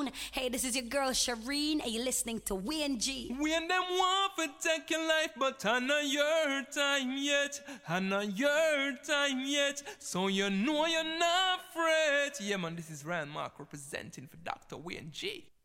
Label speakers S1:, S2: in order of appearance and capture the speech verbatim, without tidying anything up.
S1: sound. Hey, this is your girl Shireen, and you're listening to Wayne G.
S2: When them want to take your life, but I know your time yet. I know your time yet. So you know you're not afraid. Yeah, man, this is Ryan Mark representing for Doctor Wayne G.